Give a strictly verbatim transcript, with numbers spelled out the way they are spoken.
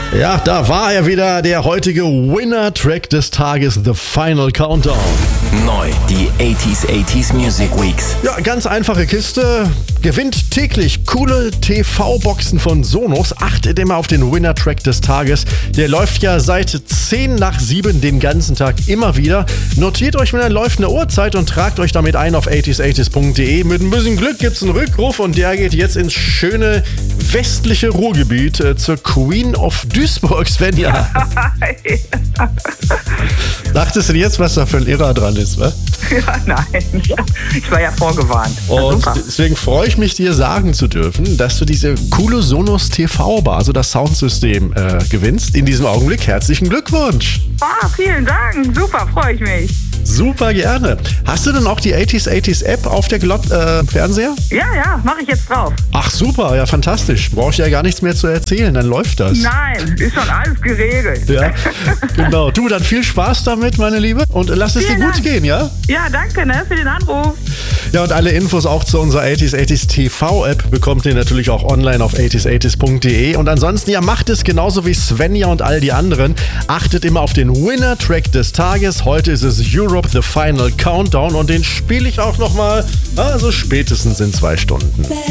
Ja, da war er wieder, der heutige Winner-Track des Tages, The Final Countdown. Neu, die achtziger achtziger Music Weeks. Ja, ganz einfache Kiste. Gewinnt täglich coole T V-Boxen von Sonos. Achtet immer auf den Winner-Track des Tages. Der läuft ja seit zehn nach sieben den ganzen Tag immer wieder. Notiert euch, wenn er läuft, eine Uhrzeit und tragt euch damit ein auf achtziger achtziger punkt de. Mit ein bisschen Glück gibt's einen Rückruf und der geht jetzt ins schöne westliche Ruhrgebiet äh, zur Queen of Duisburg, Svenja. Dachtest du jetzt, was da für ein Irrer dran ist, wa? Ja, nein. Ich war ja vorgewarnt. Und super. Deswegen freue ich mich, dir sagen zu dürfen, dass du diese coole Sonos T V-Bar, also das Soundsystem, äh, gewinnst. In diesem Augenblick herzlichen Glückwunsch. Ah, vielen Dank. Super, freue ich mich. Super gerne. Hast du denn auch die achtziger achtziger App auf der Glott äh, Fernseher? Ja, ja, mache ich jetzt drauf. Ach super, ja fantastisch. Brauche ich ja gar nichts mehr zu erzählen, dann läuft das. Nein, ist schon alles geregelt. Ja, genau. Du, dann viel Spaß damit, meine Liebe. Und lass es Vielen dir gut Dank. gehen, ja? Ja, danke ne, für den Anruf. Ja, und alle Infos auch zu unserer achtziger achtziger T V-App bekommt ihr natürlich auch online auf achtziger achtziger punkt de. Und ansonsten, ja, macht es genauso wie Svenja und all die anderen. Achtet immer auf den Winner-Track des Tages. Heute ist es Europe The Final Countdown und den spiele ich auch nochmal, also spätestens in zwei Stunden.